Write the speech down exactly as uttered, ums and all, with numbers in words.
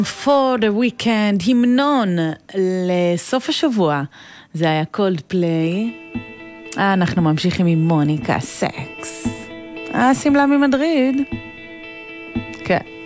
For the weekend, המנון לסוף השבוע. זה היה קולד פליי. אנחנו ממשיכים עם מוניקה סקס. הסמלה ממדריד. כן.